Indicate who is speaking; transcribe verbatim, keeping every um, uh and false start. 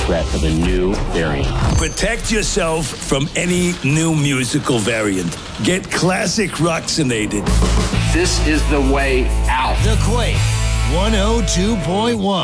Speaker 1: threat of a new variant.
Speaker 2: Protect yourself from any new musical variant. Get classic Roxinated.
Speaker 3: This is the way out.
Speaker 4: The Quake one oh two point one.